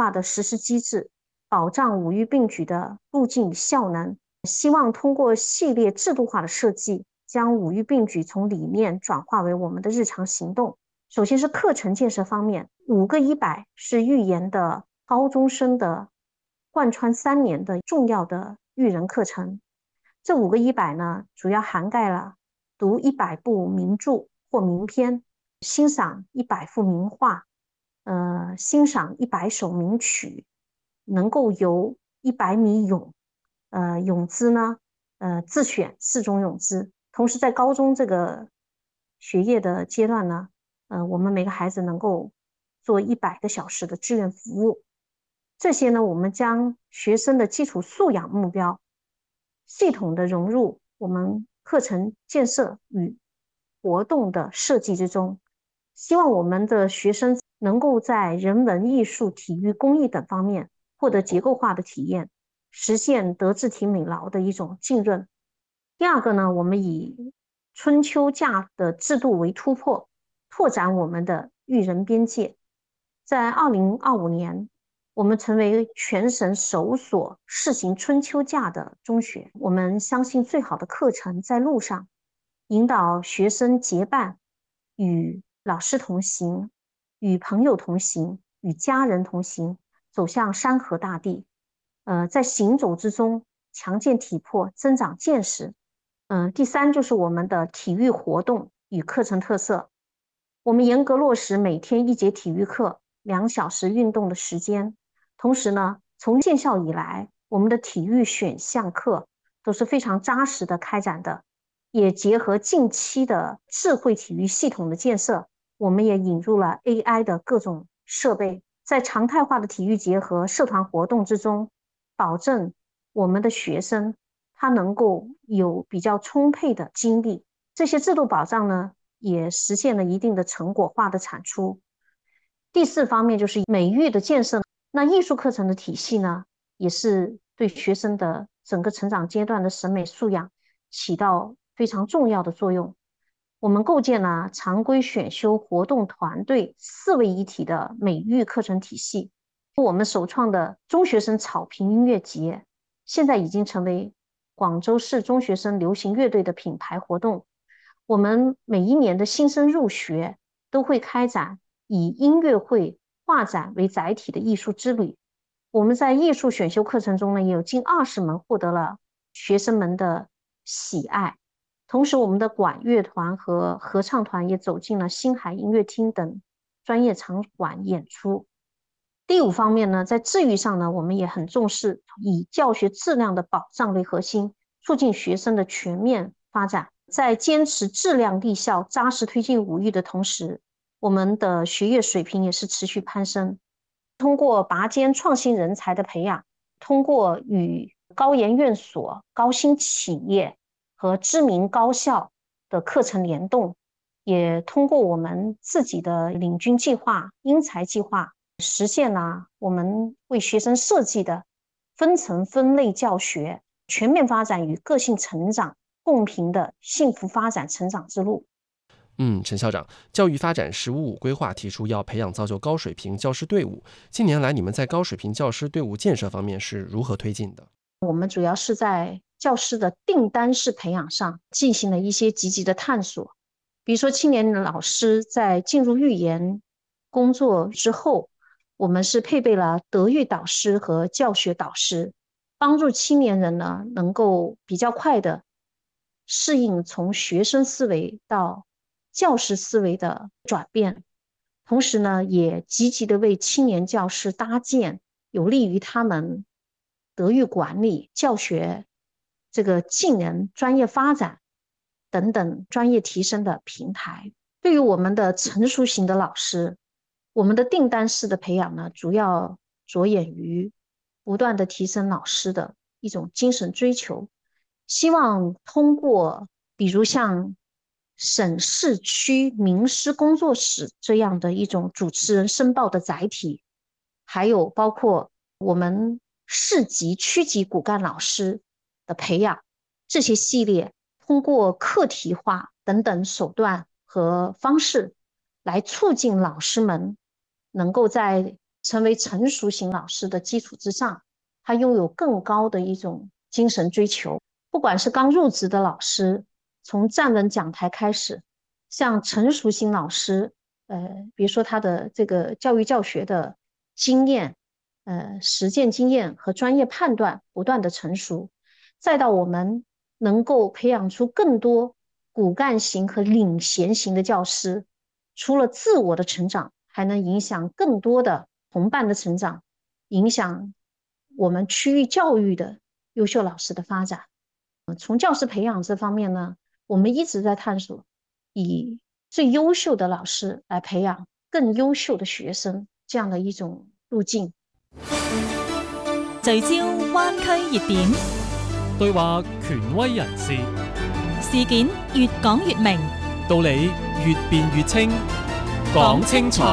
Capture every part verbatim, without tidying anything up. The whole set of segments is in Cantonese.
化的实施机制，保障五育并举的路径与效能。希望通过系列制度化的设计，将五育并举从理念转化为我们的日常行动。首先是课程建设方面，五个一百是预研的高中生的贯穿三年的重要的育人课程。这五个一百呢，主要涵盖了读一百部名著或名篇，欣赏一百幅名画，呃，欣赏一百首名曲，能够游一百米泳，呃，泳姿呢，呃，自选四种泳姿。同时，在高中这个学业的阶段呢，呃，我们每个孩子能够做一百个小时的志愿服务。这些呢，我们将学生的基础素养目标系统的融入我们课程建设与活动的设计之中，希望我们的学生能够在人文、艺术、体育、公益等方面获得结构化的体验，实现德智体美劳的一种浸润。第二个呢，我们以春秋假的制度为突破，拓展我们的育人边界。在二零二五年，我们成为全省首所试行春秋假的中学。我们相信最好的课程在路上，引导学生结伴，与老师同行，与朋友同行，与家人同行，走向山河大地。呃，在行走之中强健体魄，增长见识。嗯、呃，第三就是我们的体育活动与课程特色。我们严格落实每天一节体育课，两小时运动的时间。同时呢，从建校以来，我们的体育选项课都是非常扎实的开展的，也结合近期的智慧体育系统的建设，我们也引入了 A I 的各种设备，在常态化的体育结合社团活动之中，保证我们的学生他能够有比较充沛的精力。这些制度保障呢，也实现了一定的成果化的产出。第四方面就是美育的建设，那艺术课程的体系呢，也是对学生的整个成长阶段的审美素养起到非常重要的作用。我们构建了常规选修活动团队四位一体的美育课程体系。我们首创的中学生草坪音乐节，现在已经成为广州市中学生流行乐队的品牌活动。我们每一年的新生入学都会开展以音乐会、画展为载体的艺术之旅。我们在艺术选修课程中呢，也有近二十门获得了学生们的喜爱。同时，我们的管乐团和合唱团也走进了星海音乐厅等专业场馆演出。第五方面呢，在治育上呢，我们也很重视以教学质量的保障为核心，促进学生的全面发展。在坚持质量立效、扎实推进五育的同时，我们的学业水平也是持续攀升。通过拔尖创新人才的培养，通过与高研院所、高新企业和知名高校的课程联动，也通过我们自己的领军计划、英才计划，实现了我们为学生设计的分层分类教学、全面发展与个性成长、共平的幸福发展成长之路。 嗯，陈校长，教育发展“十五五”规划提出要培养造就高水平教师队伍。近年来，你们在高水平教师队伍建设方面是如何推进的？ 我们主要是在教师的订单式培养上进行了一些积极的探索。比如说，青年老师在进入育研工作之后，我们是配备了德育导师和教学导师，帮助青年人呢能够比较快的适应从学生思维到教师思维的转变。同时呢，也积极的为青年教师搭建有利于他们德育管理、教学这个技能、专业发展等等专业提升的平台。对于我们的成熟型的老师，我们的订单式的培养呢，主要着眼于不断的提升老师的一种精神追求，希望通过比如像省市区名师工作室这样的一种主持人申报的载体，还有包括我们市级、区级骨干老师的培养，这些系列通过课题化等等手段和方式，来促进老师们能够在成为成熟型老师的基础之上，他拥有更高的一种精神追求。不管是刚入职的老师，从站稳讲台开始，像成熟型老师，呃，比如说他的这个教育教学的经验，呃，实践经验和专业判断不断的成熟，再到我们能够培养出更多骨干型和领衔型的教师，除了自我的成长，还能影响更多的同伴的成长，影响我们区域教育的优秀老师的发展。从教师培养这方面呢，我们一直在探索以最優秀的老師來培養更優秀的學生這樣的一種路徑。 聚焦灣區熱點， 對話權威人士， 事件越講越明， 道理越辯越清，講清楚。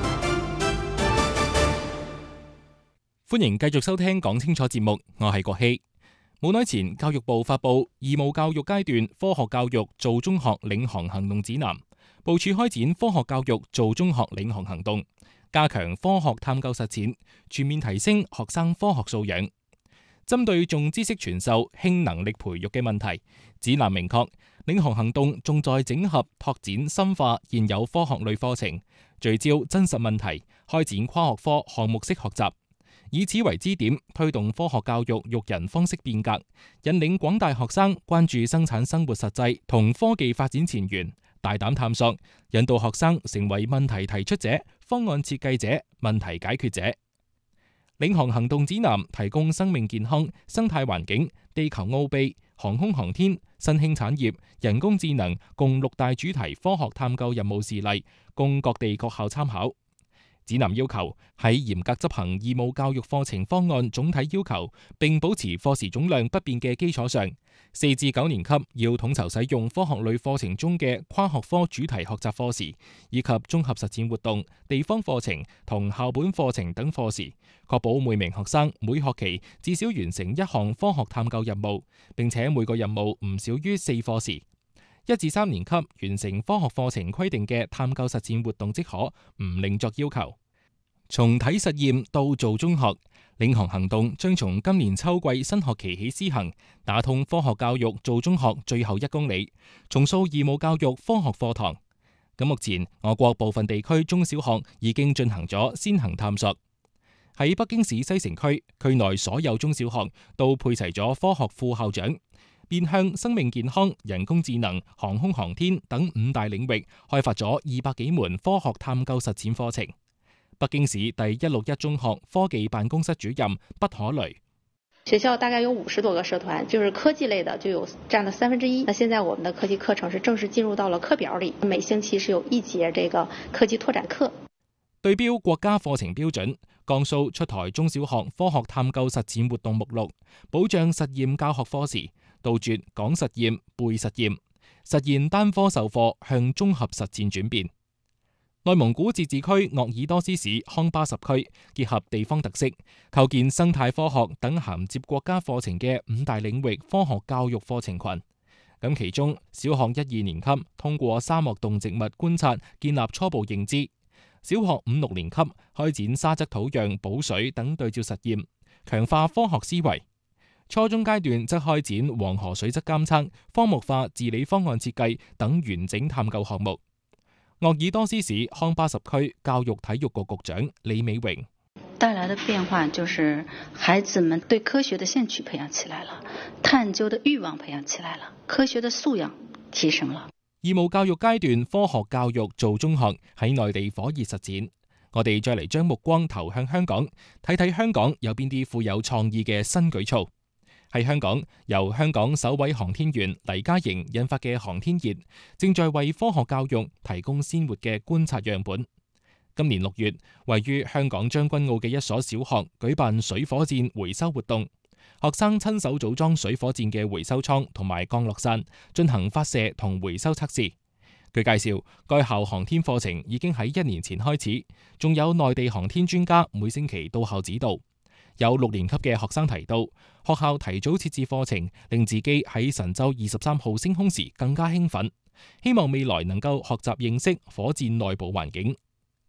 歡迎繼續收聽講清楚節目，我係郭希。冇耐前，教育部發布義務教育階段科學教育做中學領航行動指南，部署開展科學教育做中學領航行動，加強科學探究實踐，全面提升學生科學素養。針對重知識傳授、輕能力培育嘅問題，指南明確，領航行動重在整合、拓展、深化現有科學類課程，聚焦真實問題，開展跨學科項目式學習。以此為支點，推動科學教育育人方式變革，引領廣大學生關注生產生活實際同科技發展前沿，大膽探索，引導學生成為問題提出者、方案設計者、問題解決者。領航行動指南提供生命健康、生態環境、地球奧秘、航空航天、新興產業、人工智能共六大主題科學探究任務事例，供各地各校參考。指南要求喺嚴格執行義務教育課程方案總體要求，並保持課時總量不變嘅基礎上，四至九年級要統籌使用科學類課程中嘅跨學科主題學習課時，以及綜合實踐活動、地方課程同校本課程等課時，確保每名學生每學期至少完成一項科學探究任務，並且每個任務唔少於四課時。一至三年級完成科學課程規定嘅探究實踐活動即可，唔另作要求。從睇實驗到做中學，領航行動將從今年秋季新學期起施行，打通科學教育做中學最後一公里，重塑義務教育科學課堂。咁目前我國部分地區中小學已經進行咗先行探索。喺北京市西城區，區內所有中小學都配齊咗科學副校長，面向生命健康、人工智能、航空航天等五大領域，開發咗二百幾門科學探究實踐課程。北京市第一六一中學科技辦公室主任不可雷： 學校大概有五十多個社團，就是科技類的就有佔了三分之一。那現在我們的科技課程是正式進入到了課表裡，每星期是有一節這個科技拓展課。 對標國家課程標準，江蘇出台中小學科學探究實踐活動目錄，保障實驗教學課時，杜絕講實驗背實驗，實現單科授課向綜合實踐轉變。內蒙古自治區鄂爾多斯市康巴什區結合地方特色，構建生態科學等銜接國家課程嘅五大領域科學教育課程群。咁其中，小學一二年級通過沙漠動植物觀察建立初步認知，小學五六年級開展沙質土壤補水等對照實驗，強化科學思維。初中階段則開展黃河水質監測、科目化治理方案設計等完整探究項目。鄂爾多斯市康巴什區教育體育局局長李美榮： 帶來的變化就是孩子們對科學的興趣培養起來了，探究的慾望培養起來了，科學的素養提升了。 義務教育階段科學教育做中學喺內地火熱實踐，我哋再嚟將目光投向香港，睇睇香港有邊啲富有創意嘅新舉措。喺香港，由香港首位航天員黎嘉瑩引發嘅航天熱，正在為科學教育提供鮮活嘅觀察樣本。今年六月，位於香港將軍澳嘅一所小學舉辦水火箭回收活動，學生親手組裝水火箭嘅回收艙同埋降落傘，進行發射同回收測試。據介紹，該校航天課程已經喺一年前開始，仲有內地航天專家每星期到校指導。有六年級嘅學生提到，學校提早設置課程，令自己喺神舟二十三號升空時更加興奮，希望未來能夠學習認識火箭內部環境。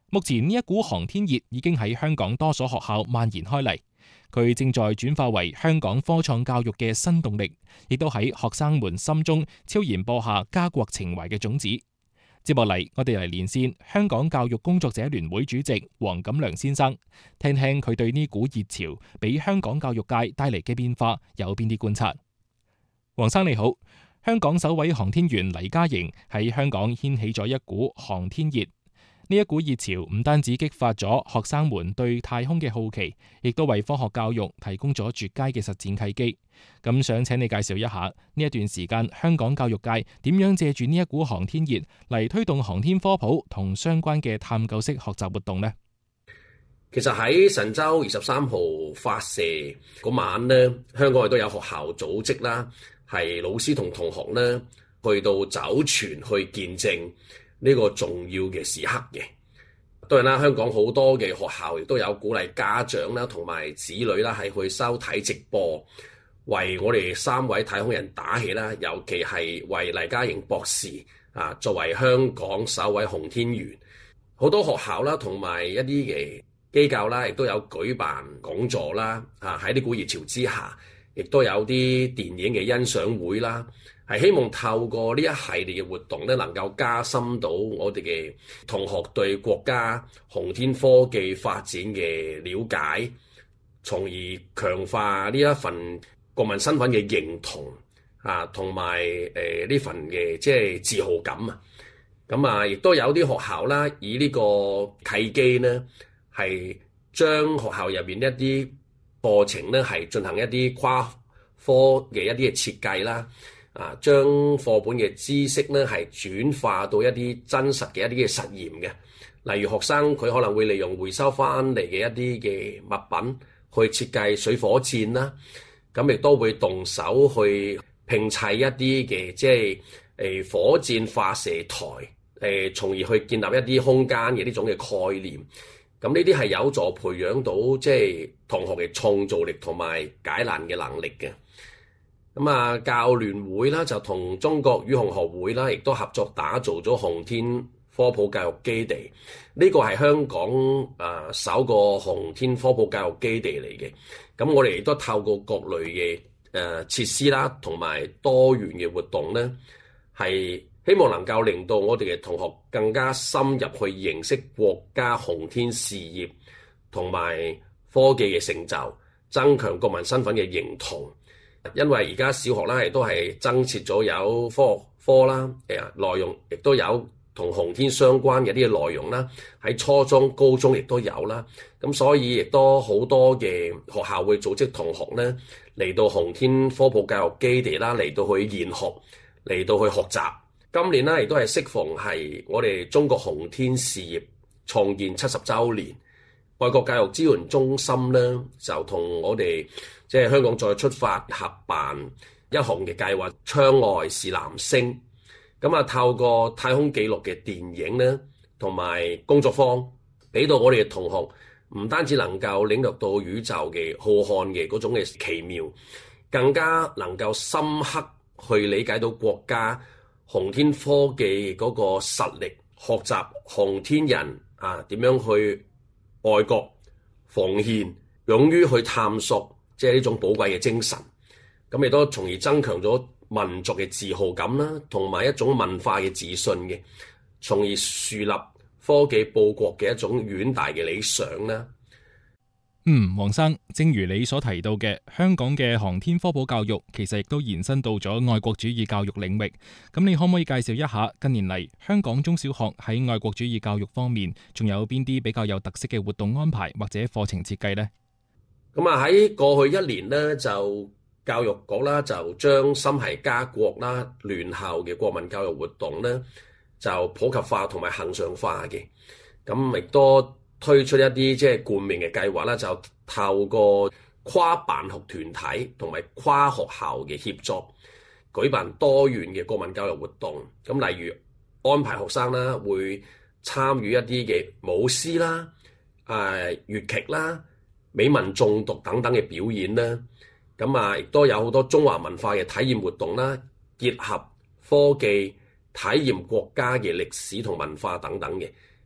目前呢一股航天熱已經喺香港多所學校蔓延開嚟，佢正在轉化為香港科創教育嘅新動力，亦都喺學生們心中悄然播下家國情懷嘅種子。接落嚟，我哋嚟連線香港教育工作者聯會主席黃錦良先生，聽聽佢對呢股熱潮俾香港教育界帶嚟嘅變化有邊啲觀察。黃生你好，香港首位航天員黎嘉瑩喺香港掀起咗一股航天熱。呢一股熱潮唔單止激發咗學生們對太空嘅好奇，亦都為科學教育提供咗絕佳嘅實踐契機。咁想請你介紹一下呢一段時間香港教育界點樣借住呢一股航天熱嚟推動航天科普同相關嘅探究式學習活動呢？ 其實喺神舟二十三號發射嗰晚呢，香港亦都有學校組織啦，係老師同同學呢去到酒泉去見證呢個重要嘅時刻嘅。當然啦，香港好多嘅學校亦都有鼓勵家長啦同埋子女啦係去收睇直播，為我哋三位太空人打氣啦，尤其係為黎嘉瑩博士啊，作為香港首位航天員，好多學校啦同埋一啲嘅機構啦，亦都有舉辦講座啦，啊喺呢股熱潮之下，亦都有啲電影嘅欣賞會啦。係希望透過呢一系列嘅活動咧，能夠加深到我哋嘅同學對國家航天科技發展嘅了解，從而強化呢一份國民身份嘅認同啊，同埋誒呢份嘅即係自豪感啊。咁啊，亦都有啲學校啦，以呢個契機呢，係將學校入面一啲課程呢，係進行一啲跨科嘅一啲嘅設計啦。啊，將課本嘅知識咧係轉化到一啲真實嘅一啲嘅實驗嘅，例如學生佢可能會利用回收翻嚟嘅一啲嘅物品去設計水火箭啦，咁亦都會動手去拼砌一啲嘅即係誒火箭發射台，誒從而去建立一啲空間嘅呢種嘅概念。咁呢啲係有助培養到即係同學嘅創造力同埋解難嘅能力嘅。咁啊，教聯會啦就同中國宇航學會啦，亦都合作打造咗航天科普教育基地。呢個係香港啊首個航天科普教育基地嚟嘅。咁我哋亦都透過各類嘅誒設施啦，同埋多元嘅活動咧，係希望能夠令到我哋嘅同學更加深入去認識國家航天事業同埋科技嘅成就，增強國民身份嘅認同。因為而家小學咧亦都係增設咗有科學科啦，誒內容亦都有同航天相關嘅啲嘅內容啦，喺初中、高中亦都有啦。咁所以亦都好多嘅學校會組織同學咧嚟到航天科普教育基地啦，嚟到去研學，嚟到去學習。今年咧亦都係適逢係我哋中國航天事業創建七十週年。外國教育資源中心咧就同我哋即係香港再出發合辦一項嘅計劃，窗外是藍星。咁啊，透過太空記錄嘅電影咧，同埋工作坊，俾到我哋嘅同學唔單止能夠領略到宇宙嘅浩瀚嘅嗰種嘅奇妙，更加能夠深刻去理解到國家航天科技嗰個實力，學習航天人啊點樣去愛國奉獻，勇於去探索，即係呢種寶貴嘅精神。咁亦都從而增強咗民族嘅自豪感啦，同埋一種文化嘅自信嘅，從而樹立科技報國嘅一種遠大嘅理想啦。 嗯，黃生，正如你所提到嘅，香港嘅航天科普教育其實亦都延伸到咗愛國主義教育領域。咁你可唔可以介紹一下近年嚟香港中小學喺愛國主義教育方面仲有邊啲比較有特色嘅活動安排或者課程設計呢？ 咁啊喺過去一年呢，就教育局啦就將心繫家國啦聯校嘅國民教育活動呢就普及化同埋恆常化嘅。咁亦都推出一啲即係冠名嘅計劃啦，就透過跨辦學團體同埋跨學校嘅協作，舉辦多元嘅國民教育活動。咁例如安排學生啦，會參與一啲嘅舞獅啦、誒粵劇啦、美文誦讀等等嘅表演啦。咁啊，亦都有好多中華文化嘅體驗活動啦，結合科技體驗國家嘅歷史同文化等等嘅。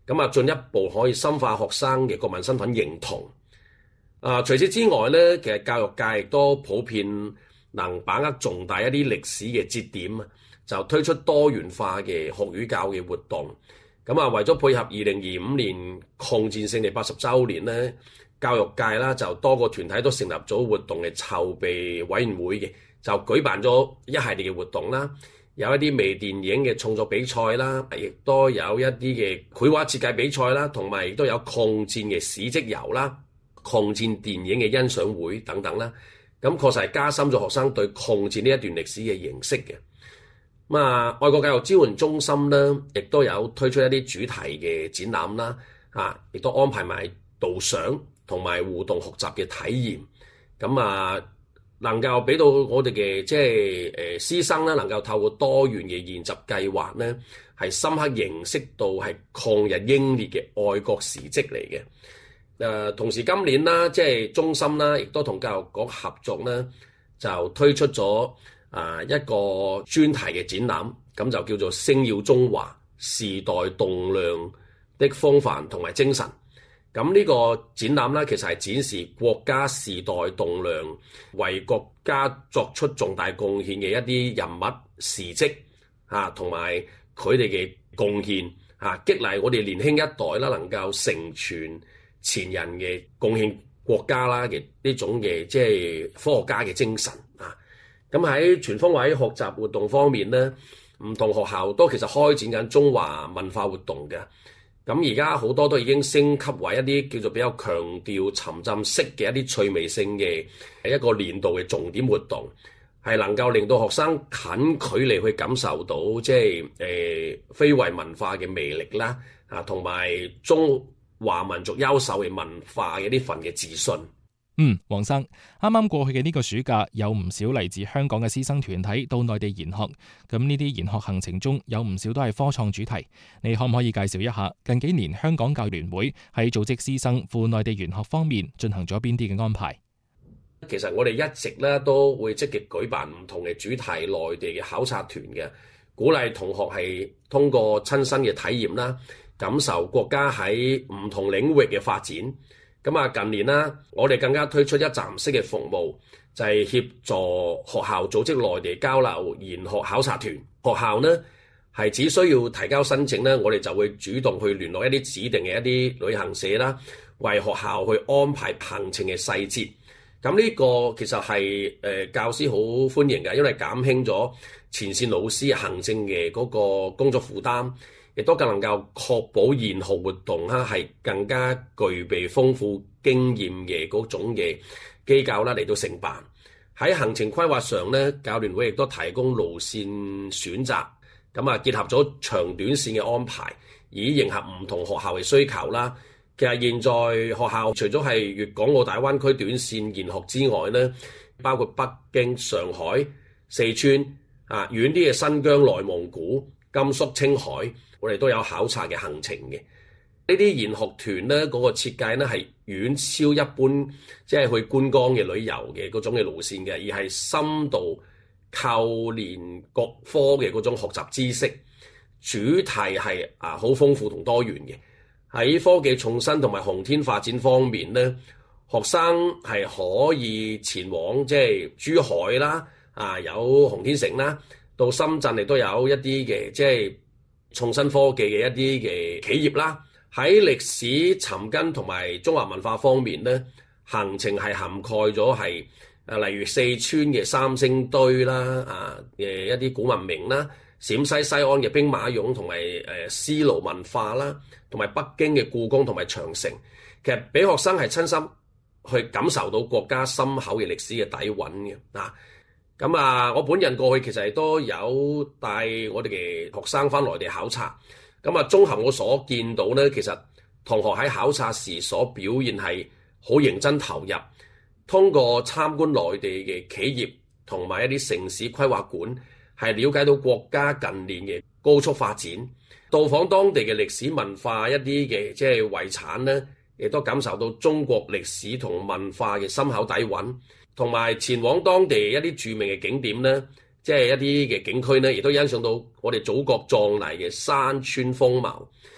咁啊進一步可以深化學生嘅國民身份認同。啊，除此之外咧，其實教育界亦都普遍能把握重大一啲歷史嘅節點，就推出多元化嘅學與教嘅活動。咁啊，為咗配合二零二五年抗戰勝利八十週年咧，教育界啦就多個團體都成立咗活動嘅籌備委員會嘅，就舉辦咗一系列嘅活動啦，有一啲微電影嘅創作比賽啦，亦都有一啲嘅繪畫設計比賽啦，同埋亦都有抗戰嘅史蹟遊啦、抗戰電影嘅欣賞會等等啦。咁確實係加深咗學生對抗戰呢一段歷史嘅認識嘅。咁啊，愛國教育支援中心咧，亦都有推出一啲主題嘅展覽啦，啊，亦都安排埋導賞同埋互動學習嘅體驗。咁啊，能夠俾到我哋嘅即係誒師生咧，能夠透過多元嘅研習計劃咧，係深刻認識到係抗日英烈嘅愛國事蹟嚟嘅。誒，同時今年啦，即係中心啦，亦都同教育局合作咧，就推出咗啊一個專題嘅展覽，咁就叫做星耀中華時代棟梁的風範同埋精神。咁呢個展覽咧，其實係展示國家時代棟梁為國家作出重大貢獻嘅一啲人物事蹟啊，同埋佢哋嘅貢獻啊，激勵我哋年輕一代啦，能夠承傳前人嘅貢獻國家啦嘅呢種嘅即係科學家嘅精神啊。咁喺全方位學習活動方面咧，唔同學校都其實開展緊中華文化活動嘅。咁而家好多都已經升級為一啲叫做比較強調沉浸式嘅一啲趣味性嘅一個年度嘅重點活動，係能夠令到學生近距離去感受到即係誒非遺文化嘅魅力啦，啊同埋中華民族優秀嘅文化嘅呢份嘅自信。 嗯，黃生，啱啱過去嘅呢個暑假，有唔少嚟自香港嘅師生團體到內地研學。咁呢啲研學行程中有唔少都係科創主題。你可唔可以介紹一下近幾年香港教育聯會喺組織師生赴內地研學方面進行咗邊啲嘅安排？ 其實我哋一直咧都會積極舉辦唔同嘅主題內地嘅考察團嘅，鼓勵同學係通過親身嘅體驗啦，感受國家喺唔同領域嘅發展。咁啊，近年啦，我哋更加推出一站式嘅服務，就係協助學校組織內地交流研學考察團。學校呢係只需要提交申請咧，我哋就會主動去聯絡一啲指定嘅一啲旅行社啦，為學校去安排行程嘅細節。咁呢個其實係誒教師好歡迎嘅，因為減輕咗前線老師行政嘅嗰個工作負擔。亦都更能夠確保研學活動啦，係更加具備豐富經驗嘅嗰種嘅機構啦嚟到承辦。喺行程規劃上咧，教聯會亦都提供路線選擇，咁啊結合咗長短線嘅安排，以迎合唔同學校嘅需求啦。其實現在學校除咗係粵港澳大灣區短線研學之外咧，包括北京、上海、四川啊，遠啲嘅新疆、內蒙古、甘肅、青海。我哋都有考察嘅行程嘅，呢啲研學團咧，嗰個設計咧係遠超一般，即係去觀光嘅旅遊嘅嗰種嘅路線嘅，而係深度扣連各科嘅嗰種學習知識，主題係啊好豐富同多元嘅。喺科技創新同埋航天發展方面咧，學生係可以前往即係珠海啦，啊有航天城啦，到深圳亦都有一啲嘅即係創新科技嘅一啲嘅企業啦。喺歷史尋根同埋中華文化方面咧，行程係涵蓋咗係誒例如四川嘅三星堆啦，啊誒一啲古文明啦，陝西西安嘅兵馬俑同埋誒絲路文化啦，同埋北京嘅故宮同埋長城，其實俾學生係親身去感受到國家深厚嘅歷史嘅底蘊嘅啊。咁啊，我本人過去其實亦都有帶我哋嘅學生翻內地考察。咁啊，綜合我所見到咧，其實同學喺考察時所表現係好認真投入，通過參觀內地嘅企業同埋一啲城市規劃館，係了解到國家近年嘅高速發展，到訪當地嘅歷史文化一啲嘅即係遺產咧，亦都感受到中國歷史同文化嘅深厚底蘊，同埋前往當地一啲著名嘅景點咧。即係一啲嘅景區咧，亦都欣賞到我哋祖國壯麗嘅山川風貌。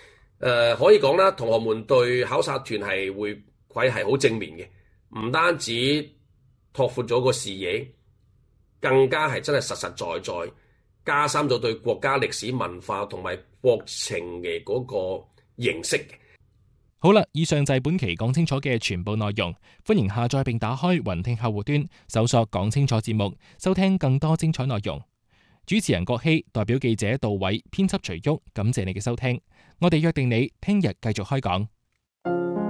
呃，可以講啦，同學們對考察團係會佢係好正面嘅，唔單止拓闊咗個視野，更加係真係實實在在加深咗對國家歷史文化同埋國情嘅嗰個認識。 好啦，以上就係本期講清楚嘅全部內容。歡迎下載並打開雲聽客戶端，搜索講清楚節目，收聽更多精彩內容。主持人郭希，代表記者杜偉，編輯徐旭，感謝你嘅收聽。我哋約定你聽日繼續開講。